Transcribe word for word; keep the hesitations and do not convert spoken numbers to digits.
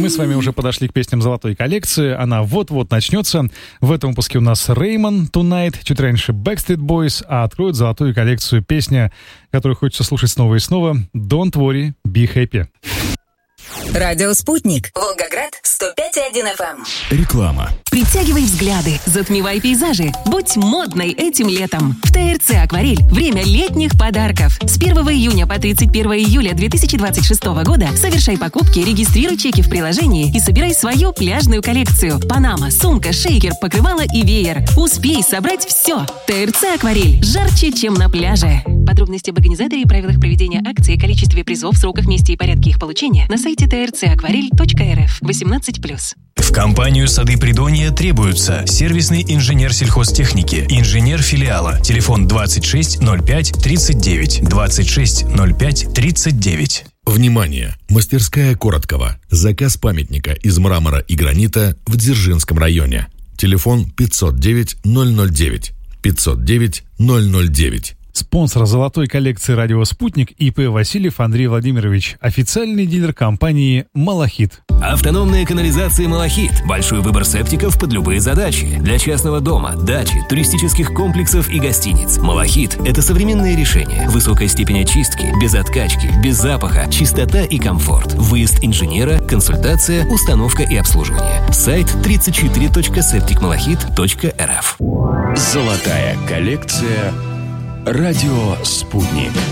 Мы с вами уже подошли к песням золотой коллекции. Она вот-вот начнется. В этом выпуске у нас Реймон Tonight, чуть раньше Backstreet Boys, а откроет золотую коллекцию песня, которую хочется слушать снова и снова. Don't worry, be happy. Радио «Спутник». Волгоград, сто пять и один эф эм. Реклама. Притягивай взгляды, затмевай пейзажи. Будь модной этим летом. В ТРЦ «Акварель» время летних подарков. С первого июня по тридцать первого июля две тысячи двадцать шестого года совершай покупки, регистрируй чеки в приложении и собирай свою пляжную коллекцию. Панама, сумка, шейкер, покрывало и веер. Успей собрать все. ТРЦ «Акварель» жарче, чем на пляже. Подробности об организаторе и правилах проведения акции, количестве призов, сроках, месте и порядке их получения на сайте тэ эр цэ акварель точка эр эф. восемнадцать плюс. В компанию «Сады Придонья» требуются сервисный инженер сельхозтехники, инженер филиала. Телефон двадцать шесть ноль пять тридцать девять, двадцать шесть ноль пять тридцать девять. Внимание! Мастерская Короткова. Заказ памятника из мрамора и гранита в Дзержинском районе. Телефон пятьсот девять ноль ноль девять, пятьсот девять ноль ноль девять. Спонсор золотой коллекции «Радио Спутник» ИП Васильев Андрей Владимирович, официальный дилер компании «Малахит». Автономная канализация «Малахит». Большой выбор септиков под любые задачи. Для частного дома, дачи, туристических комплексов и гостиниц. «Малахит» — это современное решение. Высокая степень очистки, без откачки, без запаха, чистота и комфорт. Выезд инженера, консультация, установка и обслуживание. Сайт тридцать четыре точка септик малахит точка эр эф. Золотая коллекция «Радио Спутник».